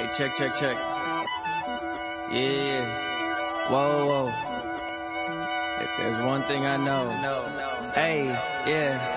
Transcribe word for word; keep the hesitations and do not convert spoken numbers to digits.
Hey, check, check, check. Yeah. Whoa, whoa. If there's one thing I know, hey, yeah.